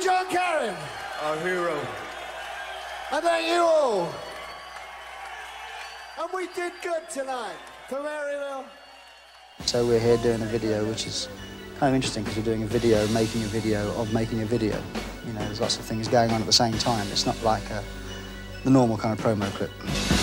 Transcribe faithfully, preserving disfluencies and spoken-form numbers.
John Carrin. Our hero. And thank you all. And we did good tonight for Maryville. So we're here doing a video, which is kind of interesting because we're doing a video, making a video of making a video. You know, there's lots of things going on at the same time. It's not like a, the normal kind of promo clip.